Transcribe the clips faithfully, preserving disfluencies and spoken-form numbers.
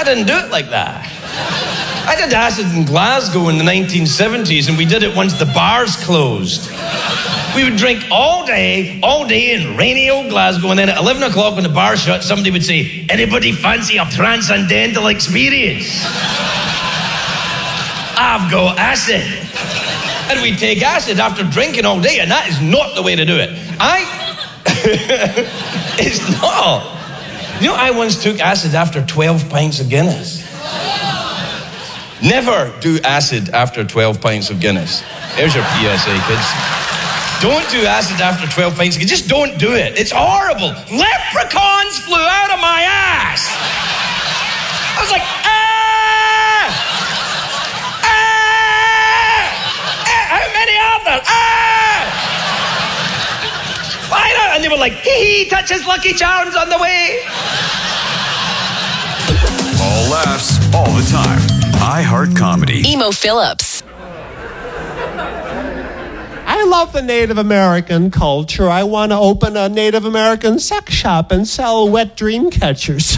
I didn't do it like that. I did acid in Glasgow in the nineteen seventies, and we did it once the bars closed. We would drink all day, all day in rainy old Glasgow, and then at eleven o'clock when the bar shut, somebody would say, anybody fancy a transcendental experience? I've got acid. And we'd take acid after drinking all day, and that is not the way to do it. I... it's not. You know, I once took acid after twelve pints of Guinness. Never do acid after twelve pints of Guinness. There's your P S A, kids. Don't do acid after twelve pints. Just don't do it. It's horrible. Leprechauns flew out of my ass. I was like, ah! Ah! ah how many are there? Ah! Find out. And they were like, hee hee, touch his Lucky Charms on the way. All laughs, all the time. iHeart Comedy. Emo Phillips. I love the Native American culture. I want to open a Native American sex shop and sell wet dream catchers.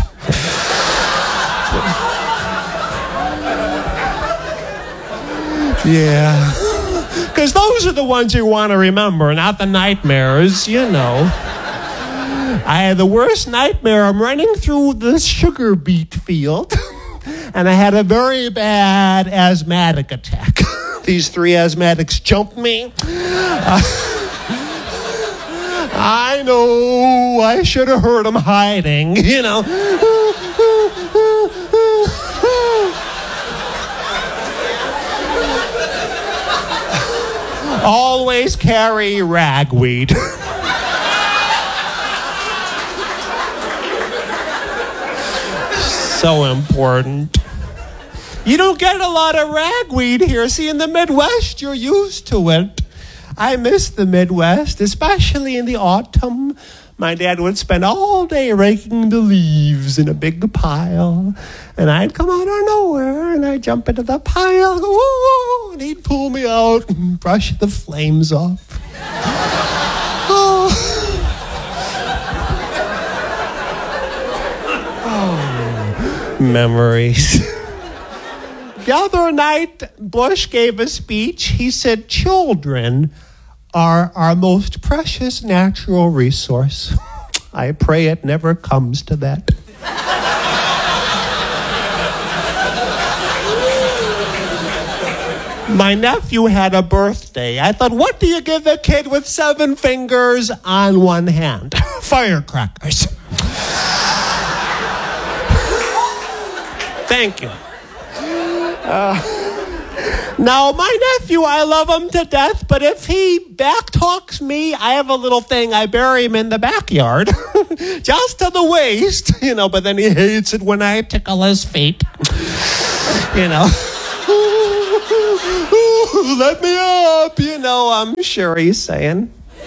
Yeah. Because those are the ones you want to remember, not the nightmares, you know. I had the worst nightmare. I'm running through the sugar beet field, and I had a very bad asthmatic attack. These three asthmatics jumped me. Uh, I know I should have heard them hiding, you know. Always carry ragweed. So important. You don't get a lot of ragweed here. See, in the Midwest, you're used to it. I miss the Midwest, especially in the autumn. My dad would spend all day raking the leaves in a big pile. And I'd come out of nowhere, and I'd jump into the pile, go, whoa, and he'd pull me out and brush the flames off. Oh. Oh. Memories. The other night, Bush gave a speech. He said, children are our most precious natural resource. I pray it never comes to that. My nephew had a birthday. I thought, what do you give a kid with seven fingers on one hand? Firecrackers. Thank you. Uh, now, my nephew, I love him to death, but if he backtalks me, I have a little thing. I bury him in the backyard, just to the waist, you know, but then he hates it when I tickle his feet, you know. Let me up, you know, I'm sure he's saying.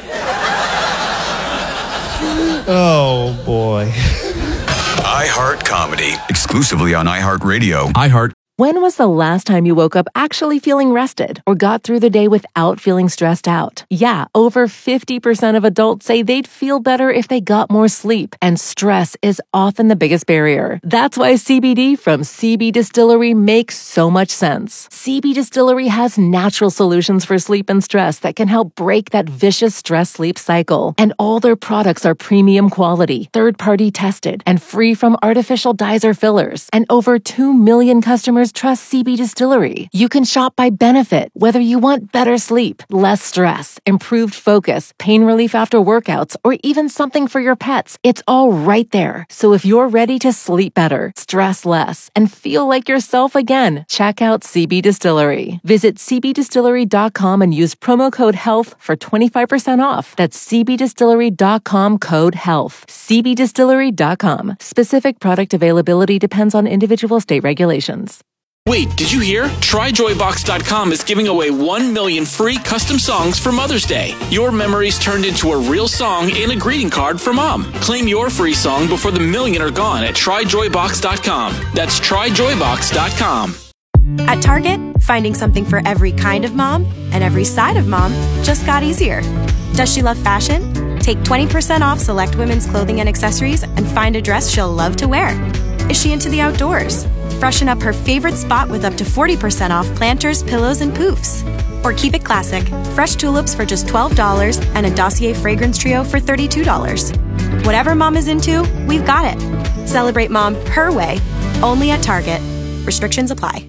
Oh, boy. iHeart Comedy, exclusively on iHeartRadio. iHeart. When was the last time you woke up actually feeling rested or got through the day without feeling stressed out? Yeah, over fifty percent of adults say they'd feel better if they got more sleep, and stress is often the biggest barrier. That's why C B D from C B Distillery makes so much sense. C B Distillery has natural solutions for sleep and stress that can help break that vicious stress-sleep cycle. And all their products are premium quality, third-party tested, and free from artificial dyes or fillers. And over two million customers trust C B Distillery. You can shop by benefit, whether you want better sleep, less stress, improved focus, pain relief after workouts, or even something for your pets. It's all right there. So if you're ready to sleep better, stress less, and feel like yourself again, check out C B Distillery. Visit c b distillery dot com and use promo code HEALTH for twenty-five percent off. That's c b distillery dot com code HEALTH. c b distillery dot com. Specific product availability depends on individual state regulations. Wait, did you hear? Try joy box dot com is giving away one million free custom songs for Mother's Day. Your memories turned into a real song and a greeting card for Mom. Claim your free song before the million are gone at try joy box dot com. That's try joy box dot com. At Target, finding something for every kind of mom and every side of mom just got easier. Does she love fashion? Take twenty percent off select women's clothing and accessories and find a dress she'll love to wear. is she into the outdoors? Freshen up her favorite spot with up to forty percent off planters, pillows, and poofs. Or keep it classic, fresh tulips for just twelve dollars and a Dossier fragrance trio for thirty-two dollars. Whatever mom is into, we've got it. Celebrate mom her way, only at Target. Restrictions apply.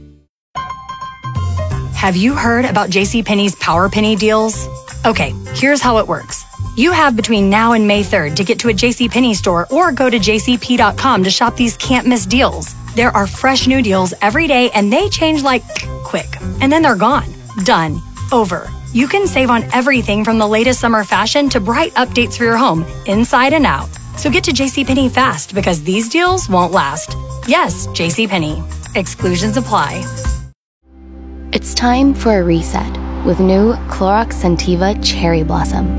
Have you heard about JCPenney's Power Penny deals? Okay, here's how it works. You have between now and May third to get to a JCPenney store or go to j c p dot com to shop these can't-miss deals. There are fresh new deals every day and they change like quick. And then they're gone. Done. Over. You can save on everything from the latest summer fashion to bright updates for your home, inside and out. So get to JCPenney fast because these deals won't last. Yes, JCPenney. Exclusions apply. It's time for a reset with new Clorox Scentiva Cherry Blossom.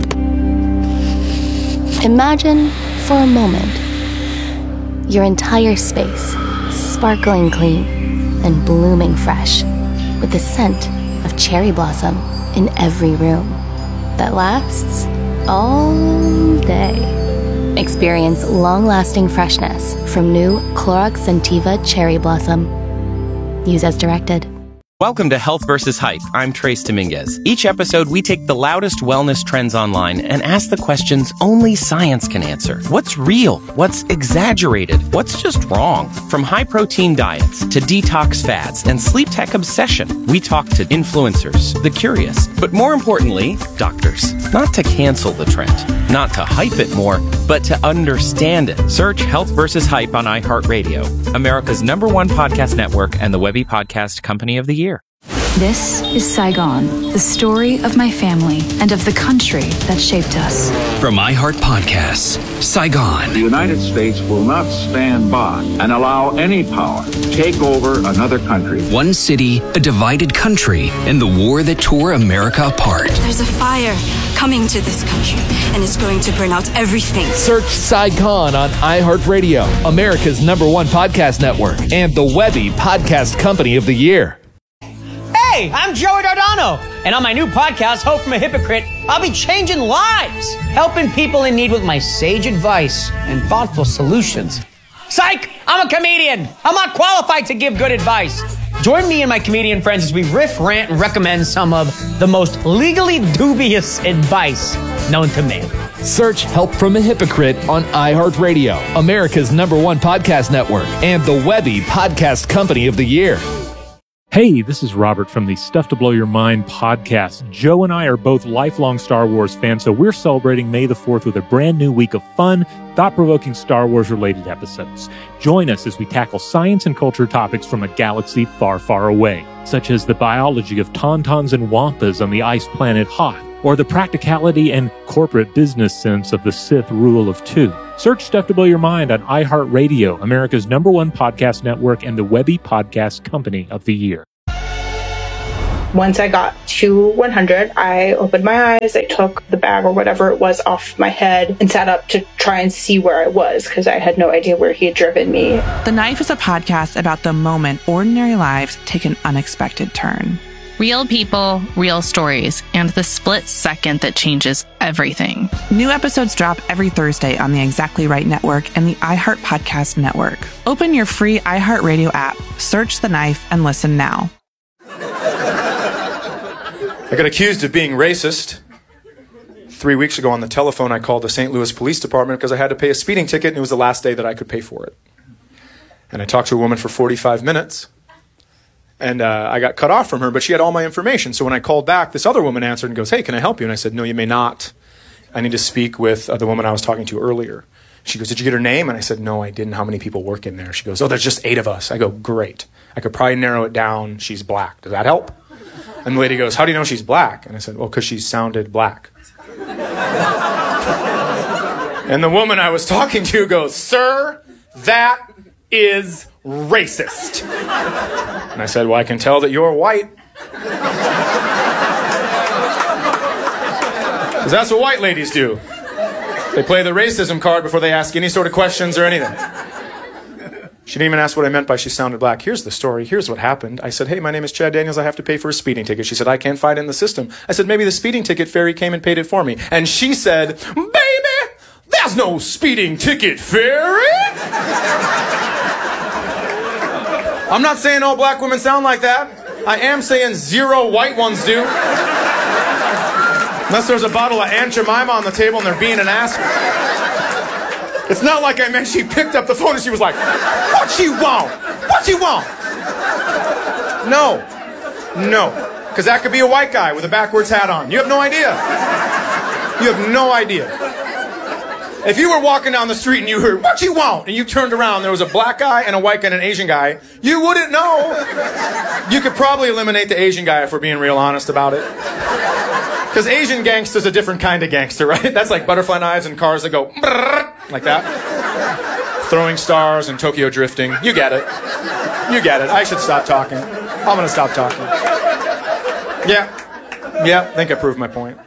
Imagine, for a moment, your entire space sparkling clean and blooming fresh with the scent of cherry blossom in every room that lasts all day. Experience long-lasting freshness from new Clorox Scentiva Cherry Blossom. Use as directed. Welcome to Health versus Hype. I'm Trace Dominguez. Each episode, we take the loudest wellness trends online and ask the questions only science can answer. What's real? What's exaggerated? What's just wrong? From high-protein diets to detox fads and sleep tech obsession, we talk to influencers, the curious, but more importantly, doctors. Not to cancel the trend, not to hype it more, but to understand it. Search Health versus Hype on iHeartRadio, America's number one podcast network and the Webby Podcast Company of the Year. This is Saigon, the story of my family and of the country that shaped us. From iHeart Podcasts, Saigon. The United States will not stand by and allow any power to take over another country. One city, a divided country, and the war that tore America apart. There's a fire coming to this country, and it's going to burn out everything. Search Saigon on iHeartRadio, America's number one podcast network, and the Webby Podcast Company of the Year. Hey, I'm Joey Dardano, and on my new podcast, Hope from a Hypocrite, I'll be changing lives, helping people in need with my sage advice and thoughtful solutions. Psych! I'm a comedian. I'm not qualified to give good advice. Join me and my comedian friends as we riff, rant, and recommend some of the most legally dubious advice known to man. Search Help from a Hypocrite on iHeartRadio, America's number one podcast network, and the Webby Podcast Company of the Year. Hey, this is Robert from the Stuff to Blow Your Mind podcast. Joe and I are both lifelong Star Wars fans, so we're celebrating May the fourth with a brand new week of fun, thought-provoking Star Wars-related episodes. Join us as we tackle science and culture topics from a galaxy far, far away, such as the biology of tauntauns and wampas on the ice planet Hoth, or the practicality and corporate business sense of the Sith rule of two. Search Stuff to Blow Your Mind on iHeartRadio, America's number one podcast network and the Webby Podcast Company of the Year. Once I got to one hundred, I opened my eyes, I took the bag or whatever it was off my head and sat up to try and see where I was because I had no idea where he had driven me. The Knife is a podcast about the moment ordinary lives take an unexpected turn. Real people, real stories, and the split second that changes everything. New episodes drop every Thursday on the Exactly Right Network and the iHeart Podcast Network. Open your free iHeartRadio app, search The Knife, and listen now. I got accused of being racist. Three weeks ago on the telephone, I called the Saint Louis Police Department because I had to pay a speeding ticket, and it was the last day that I could pay for it. And I talked to a woman for forty-five minutes. And uh, I got cut off from her, but she had all my information. So when I called back, this other woman answered and goes, "Hey, can I help you?" And I said, "No, you may not. I need to speak with uh, the woman I was talking to earlier." She goes, "Did you get her name?" And I said, "No, I didn't. How many people work in there?" She goes, "Oh, there's just eight of us." I go, "Great. I could probably narrow it down. She's black. Does that help?" And the lady goes, "How do you know she's black?" And I said, "Well, because she sounded black." And the woman I was talking to goes, "Sir, that is racist." And I said, "Well, I can tell that you're white." Because that's what white ladies do. They play the racism card before they ask any sort of questions or anything. She didn't even ask what I meant by she sounded black. "Here's the story. Here's what happened." I said, "Hey, my name is Chad Daniels. I have to pay for a speeding ticket." She said, "I can't find it in the system." I said, "Maybe the speeding ticket fairy came and paid it for me." And she said, "Baby, there's no speeding ticket fairy." I'm not saying all black women sound like that. I am saying zero white ones do. Unless there's a bottle of Aunt Jemima on the table and they're being an ass. It's not like I meant she picked up the phone and she was like, what she want? What she want? No. No. Because that could be a white guy with a backwards hat on. You have no idea. You have no idea. If you were walking down the street and you heard, what you want? And you turned around, and there was a black guy and a white guy and an Asian guy, you wouldn't know. You could probably eliminate the Asian guy if we're being real honest about it. Because Asian gangster's a different kind of gangster, right? That's like butterfly knives and cars that go like that. Throwing stars and Tokyo drifting. You get it. You get it. I should stop talking. I'm going to stop talking. Yeah. Yeah, I think I proved my point.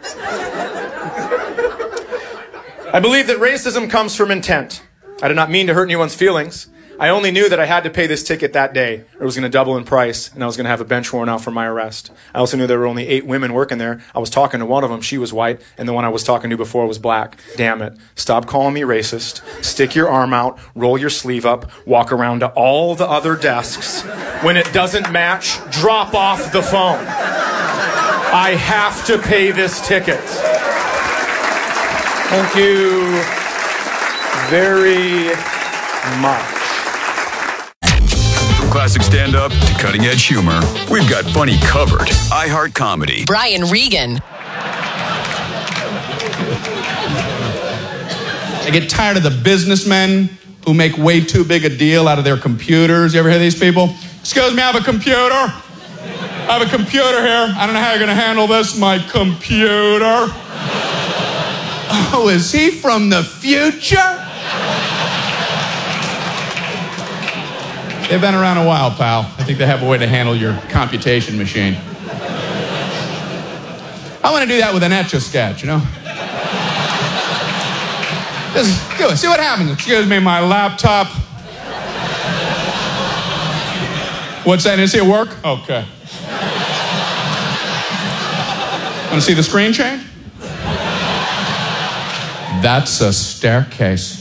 I believe that racism comes from intent. I did not mean to hurt anyone's feelings. I only knew that I had to pay this ticket that day, or it was going to double in price, and I was going to have a bench warrant out for my arrest. I also knew there were only eight women working there. I was talking to one of them. She was white, and the one I was talking to before was black. Damn it. Stop calling me racist. Stick your arm out, roll your sleeve up, walk around to all the other desks. When it doesn't match, drop off the phone. I have to pay this ticket. Thank you very much. From classic stand-up to cutting-edge humor, we've got funny covered. iHeart Comedy. Brian Regan. I get tired of the businessmen who make way too big a deal out of their computers. You ever hear these people? Excuse me, I have a computer. I have a computer here. I don't know how you're going to handle this, my computer. Oh, is he from the future? They've been around a while, pal. I think they have a way to handle your computation machine. I want to do that with an Etch-a-Sketch, you know? Just do it. See what happens. Excuse me, my laptop. What's that? Did you see it work? Okay. Want to see the screen change? That's a staircase.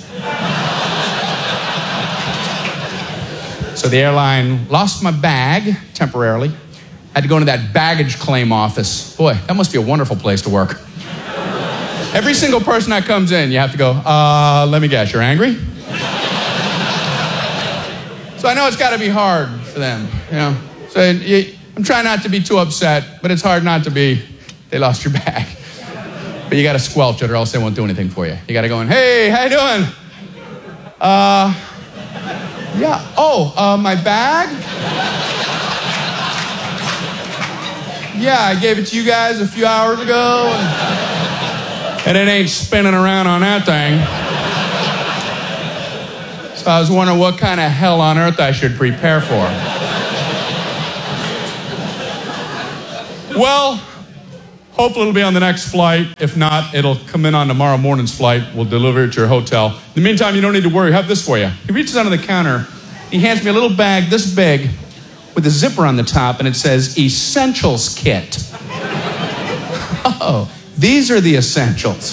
So the airline lost my bag temporarily. Had to go into that baggage claim office. Boy, that must be a wonderful place to work. Every single person that comes in, you have to go, uh, let me guess, you're angry? So I know it's got to be hard for them, you know. So you, I'm trying not to be too upset, but it's hard not to be, they lost your bag. But you got to squelch it or else they won't do anything for you. You got to go in, hey, how you doing? Uh, yeah, oh, uh, my bag? Yeah, I gave it to you guys a few hours ago, and, and it ain't spinning around on that thing. So I was wondering what kind of hell on earth I should prepare for. Well, hopefully it'll be on the next flight. If not, it'll come in on tomorrow morning's flight. We'll deliver it to your hotel. In the meantime, you don't need to worry. I have this for you. He reaches under the counter. He hands me a little bag this big with a zipper on the top, and it says Essentials Kit. Oh, these are the essentials.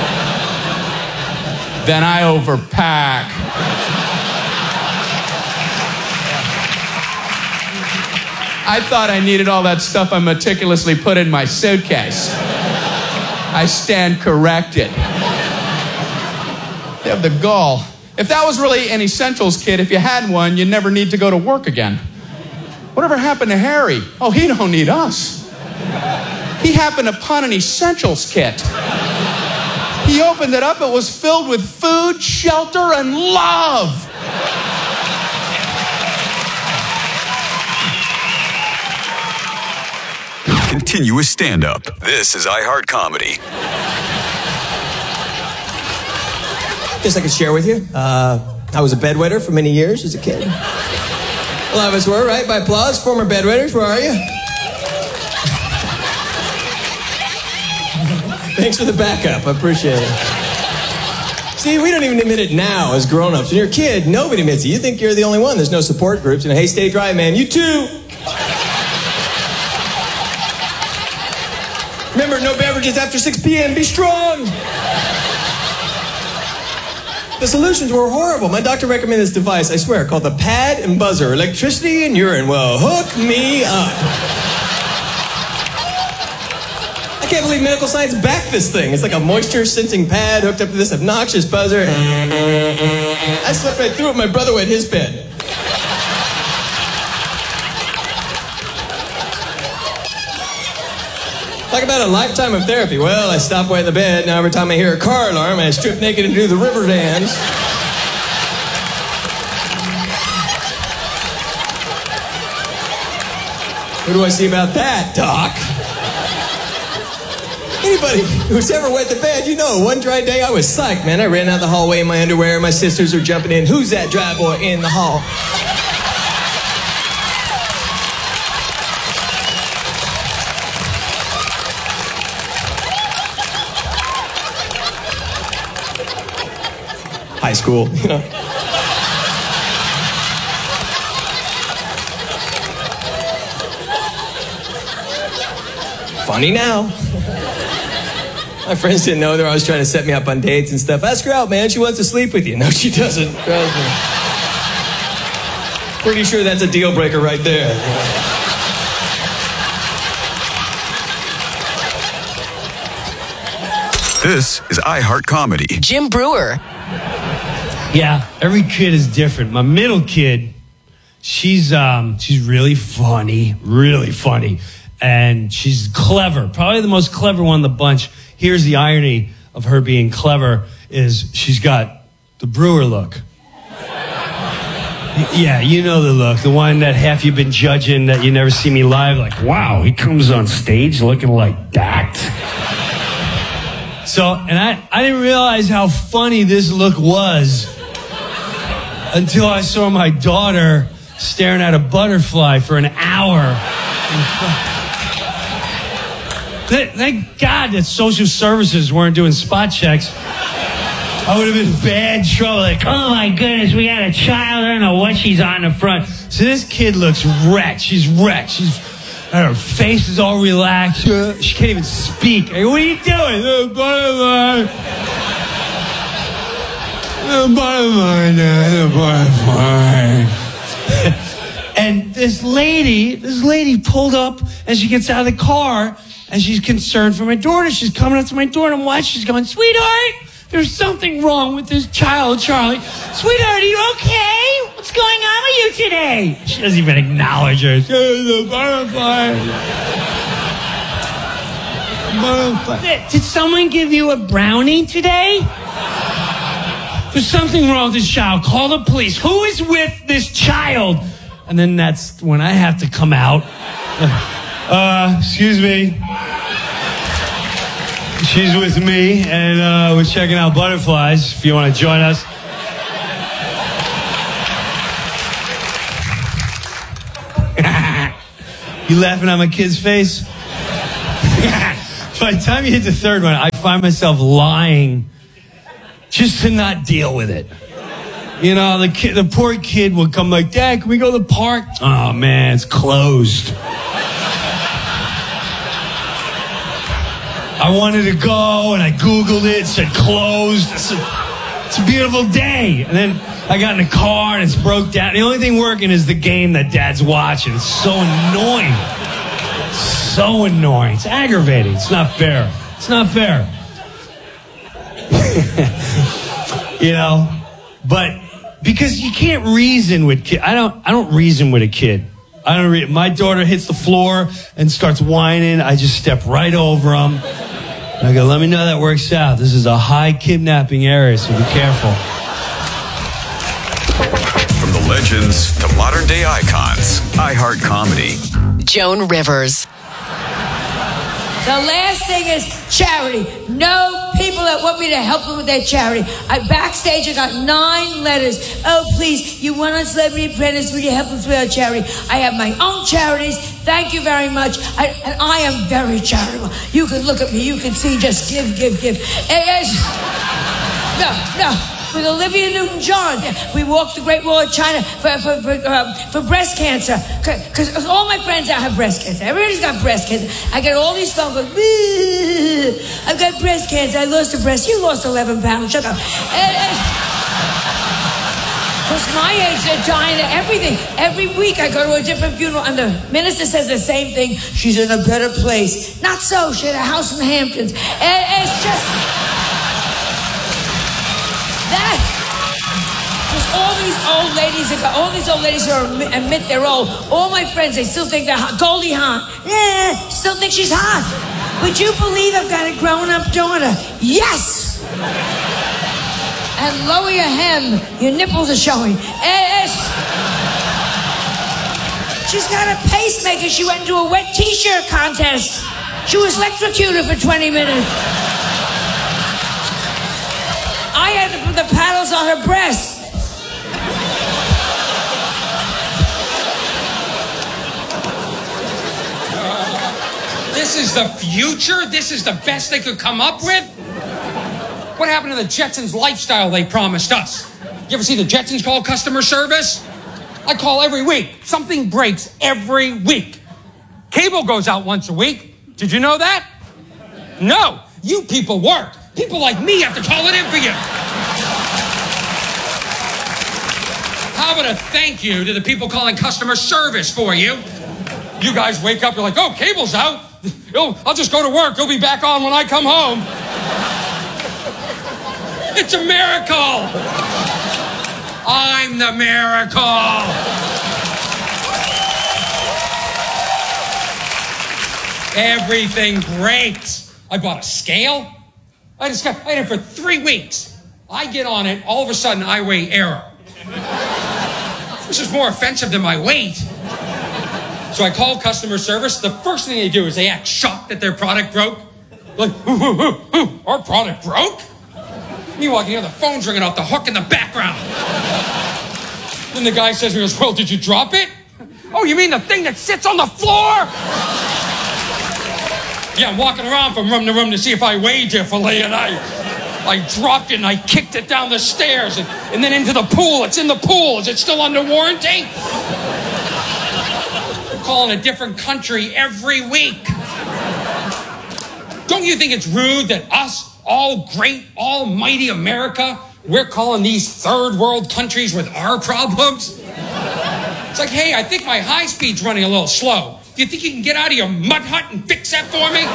Then I overpack. I thought I needed all that stuff I meticulously put in my suitcase. I stand corrected. They have the gall. If that was really an essentials kit, if you had one, you'd never need to go to work again. Whatever happened to Harry? Oh, he don't need us. He happened upon an essentials kit. He opened it up. It was filled with food, shelter, and love. Continuous stand-up. This is iHeart Comedy. Guess I could share with you. Uh, I was a bedwetter for many years as a kid. A lot of us were, right? By applause, former bedwetters, where are you? Thanks for the backup. I appreciate it. See, we don't even admit it now as grown-ups. When you're a kid, nobody admits it. You think you're the only one. There's no support groups. You know, hey, stay dry, man. You too. Remember, no beverages after six p.m. Be strong. The solutions were horrible. My doctor recommended this device, I swear, called the Pad and Buzzer. Electricity and urine. Well, hook me up. I can't believe medical science backed this thing. It's like a moisture-sensing pad hooked up to this obnoxious buzzer. I slept right through it. My brother wet his bed. Talk about a lifetime of therapy. Well, I stop wetting the bed. Now every time I hear a car alarm, I strip naked and do the river dance. What do I see about that, Doc? Anybody who's ever wet the bed, you know, one dry day I was psyched, man. I ran out the hallway in my underwear. My sisters were jumping in. Who's that dry boy in the hall? High school, you know. Funny now. My friends didn't know. They were always trying to set me up on dates and stuff. Ask her out, man. She wants to sleep with you. No, she doesn't. Trust me. Pretty sure that's a deal breaker right there. This is iHeart Comedy. Jim Brewer. Yeah, every kid is different. My middle kid, she's um, she's really funny, really funny. And she's clever, probably the most clever one in the bunch. Here's the irony of her being clever is she's got the Brewer look. Yeah, you know the look, the one that half you've been judging that you never see me live, like, wow, he comes on stage looking like that. So, and I, I didn't realize how funny this look was until I saw my daughter staring at a butterfly for an hour. Thank God that social services weren't doing spot checks. I would have been in bad trouble. Like, oh my goodness, we got a child. I don't know what she's on the front. So this kid looks wrecked. She's wrecked. She's, her face is all relaxed. She can't even speak. Hey, what are you doing? The butterfly. The butterfly, the butterfly. And this lady, this lady pulled up and she gets out of the car and she's concerned for my daughter. She's coming up to my door and I'm watching. She's going, sweetheart, there's something wrong with this child, Charlie. Sweetheart, are you okay? What's going on with you today? She doesn't even acknowledge her. She's a butterfly. Butterfly. Did someone give you a brownie today? There's something wrong with this child. Call the police. Who is with this child? And then that's when I have to come out. Uh, excuse me. She's with me, and uh, we're checking out butterflies, if you want to join us. You laughing at my kid's face? By the time you hit the third one, I find myself lying just to not deal with it. You know, the kid, the poor kid would come like, Dad, can we go to the park? Oh, man, it's closed. I wanted to go, and I Googled it, it said closed. It's a, it's a beautiful day. And then I got in the car, and it's broke down. The only thing working is the game that Dad's watching. It's so annoying. It's so annoying. It's aggravating. It's not fair. It's not fair. You know? But because you can't reason with kids. I don't, I don't reason with a kid. I don't re- my daughter hits the floor and starts whining. I just step right over them. I go, let me know that works out. This is a high kidnapping area, so be careful. From the legends to modern day icons, iHeart Comedy. Joan Rivers. The last thing is charity. No people that want me to help them with their charity. I backstage, I got nine letters. Oh, please, you went on Celebrity Apprentice. Will you help us with our charity? I have my own charities. Thank you very much. I, and I am very charitable. You can look at me. You can see just give, give, give. It is, no, no. With Olivia Newton-John, we walked the Great Wall of China for for for, uh, for breast cancer. Because all my friends out have breast cancer. Everybody's got breast cancer. I get all these phone calls. I've got breast cancer. I lost a breast. You lost eleven pounds. Shut up. And, and, Because my age, they're dying of everything. Every week I go to a different funeral, and the minister says the same thing. She's in a better place. Not so. She had a house in the Hamptons. And it's just... That... Because all these old ladies, all these old ladies who are, admit they're old, all my friends, they still think they're hot. Goldie Hawn. Yeah, still think she's hot. Would you believe I've got a grown-up daughter? Yes! And lower your hem, your nipples are showing. And she's got a pacemaker. She went into a wet t-shirt contest. She was electrocuted for twenty minutes. I had to put the paddles on her breast. This is the future? This is the best they could come up with? What happened to the Jetsons lifestyle they promised us? You ever see the Jetsons call customer service? I call every week. Something breaks every week. Cable goes out once a week. Did you know that? No. You people work. People like me have to call it in for you. How about a thank you to the people calling customer service for you? You guys wake up, you're like, oh, cable's out. I'll just go to work. He'll be back on when I come home. It's a miracle. I'm the miracle. Everything breaks. I bought a scale. I just got, I had it for three weeks. I get on it. All of a sudden, I weigh error. This is more offensive than my weight. So I call customer service. The first thing they do is they act shocked that their product broke. Like, ooh, ooh, ooh, ooh, our product broke? Meanwhile, you hear the phone's ringing off the hook in the background. Then the guy says to me, well, did you drop it? Oh, you mean the thing that sits on the floor? Yeah, I'm walking around from room to room to see if I weighed differently, and I I dropped it and I kicked it down the stairs and, and then into the pool. It's in the pool. Is it still under warranty? We're calling a different country every week. Don't you think it's rude that us, all great, almighty America, we're calling these third world countries with our problems? It's like, hey, I think my high speed's running a little slow. Do you think you can get out of your mud hut and fix that for me?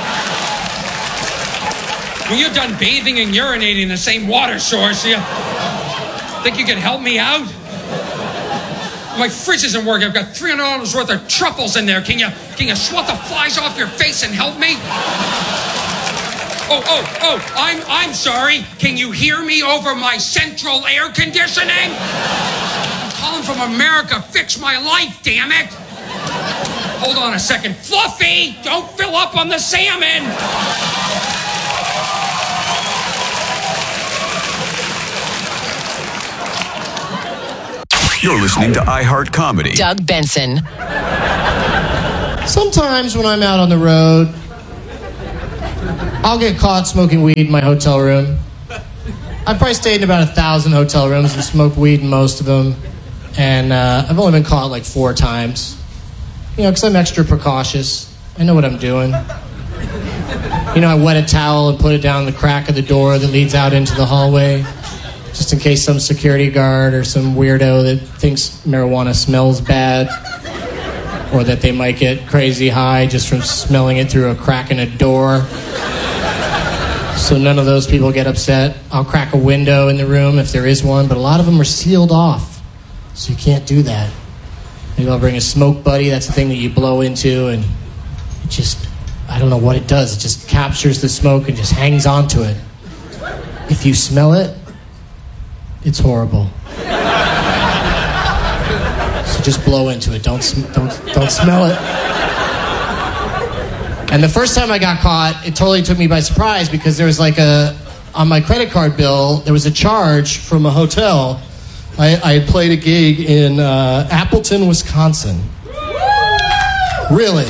When you're done bathing and urinating in the same water source, you think you can help me out? My fridge isn't working. I've got three hundred dollars worth of truffles in there. Can you, can you swat the flies off your face and help me? Oh, oh, oh, I'm, I'm sorry. Can you hear me over my central air conditioning? I'm calling from America. Fix my life, damn it. Hold on a second. Fluffy, don't fill up on the salmon. You're listening to iHeart Comedy. Doug Benson. Sometimes when I'm out on the road, I'll get caught smoking weed in my hotel room. I've probably stayed in about a thousand hotel rooms and smoked weed in most of them. And uh, I've only been caught like four times. You know, because I'm extra precautious. I know what I'm doing. You know, I wet a towel and put it down the crack of the door that leads out into the hallway, just in case some security guard or some weirdo that thinks marijuana smells bad, or that they might get crazy high just from smelling it through a crack in a door. So none of those people get upset. I'll crack a window in the room if there is one, but a lot of them are sealed off, so you can't do that. Maybe I'll bring a smoke buddy. That's the thing that you blow into, and it just, I don't know what it does. It just captures the smoke and just hangs onto it. If you smell it, it's horrible. So just blow into it. Don't don't don't smell it. And the first time I got caught, it totally took me by surprise because there was like a, on my credit card bill, there was a charge from a hotel. I, I had played a gig in uh, Appleton, Wisconsin. Really?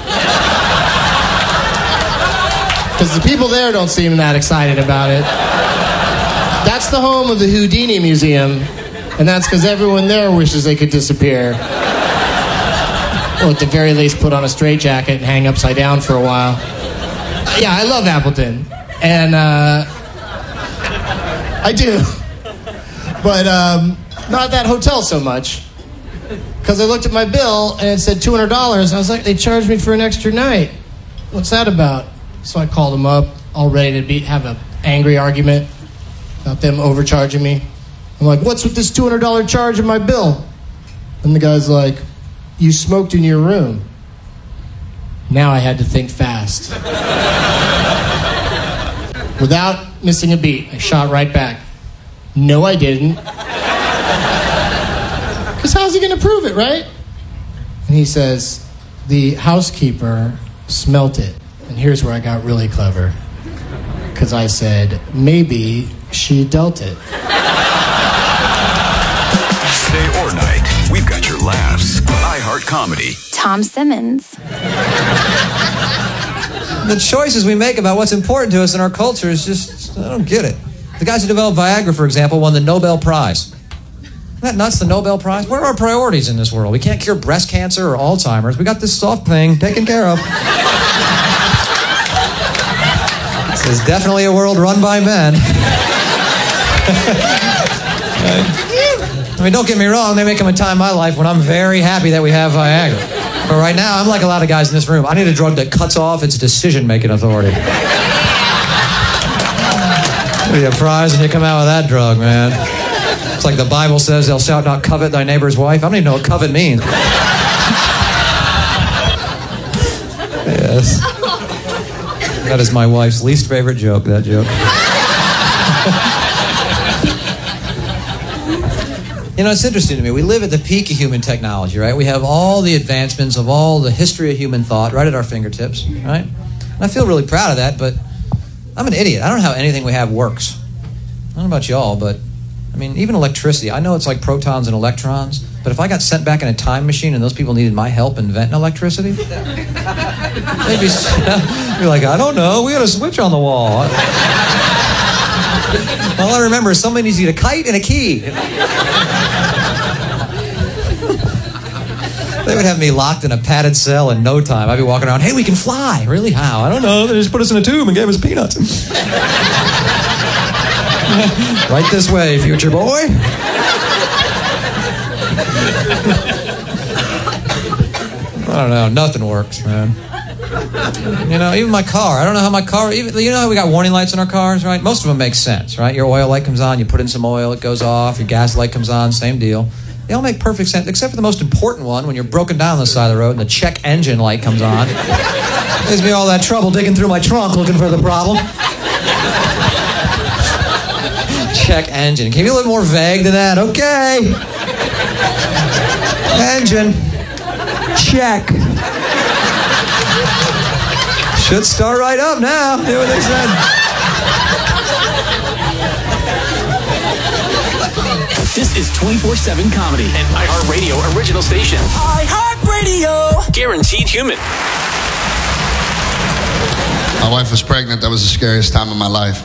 Because the people there don't seem that excited about it. That's the home of the Houdini Museum, and that's because everyone there wishes they could disappear. Or at the very least put on a straitjacket and hang upside down for a while. Yeah, I love Appleton. And uh, I do. But um, Not that hotel so much. Because I looked at my bill and it said two hundred dollars. And I was like, they charged me for an extra night. What's that about? So I called them up, all ready to be, have an angry argument about them overcharging me. I'm like, what's with this two hundred dollars charge in my bill? And the guy's like, you smoked in your room. Now I had to think fast. Without missing a beat, I shot right back. No, I didn't. Because how's he going to prove it, right? And he says, the housekeeper smelt it. And here's where I got really clever. Because I said, maybe she dealt it. Day or night, we've got your laughs. iHeart Comedy. Tom Simmons. The choices we make about what's important to us in our culture is just, I don't get it. The guys who developed Viagra, for example, won the Nobel Prize. Isn't that nuts, the Nobel Prize? What are our priorities in this world? We can't cure breast cancer or Alzheimer's. We got this soft thing taken care of. This is definitely a world run by men. I mean, don't get me wrong, there may come a time in my life when I'm very happy that we have Viagra. But right now, I'm like a lot of guys in this room. I need a drug that cuts off its decision-making authority. You're surprised when you come out with that drug, man. It's like the Bible says, thou shalt not covet thy neighbor's wife. I don't even know what covet means. Yes. That is my wife's least favorite joke, that joke. You know, it's interesting to me. We live at the peak of human technology, right? We have all the advancements of all the history of human thought right at our fingertips, right? And I feel really proud of that, but I'm an idiot. I don't know how anything we have works. I don't know about y'all, but, I mean, even electricity. I know it's like protons and electrons, but if I got sent back in a time machine and those people needed my help inventing electricity, they'd be, be like, I don't know. We got a switch on the wall. All I remember is somebody needs to get a kite and a key. They would have me locked in a padded cell in no time. I'd be walking around, hey, we can fly. Really? How? I don't know. They just put us in a tube and gave us peanuts. Right this way, future boy. I don't know. Nothing works, man. You know, even my car. I don't know how my car, even, you know how we got warning lights in our cars, right? Most of them make sense, right? Your oil light comes on, you put in some oil, it goes off. Your gas light comes on, same deal. They all make perfect sense, except for the most important one, when you're broken down on the side of the road and the check engine light comes on. Gives me all that trouble digging through my trunk looking for the problem. Check engine. Can you be a little more vague than that? Okay. Engine. Check. Should start right up now. Do what they said. This is twenty-four seven Comedy, an iHeartRadio original station. iHeartRadio. Guaranteed human. My wife was pregnant. That was the scariest time of my life.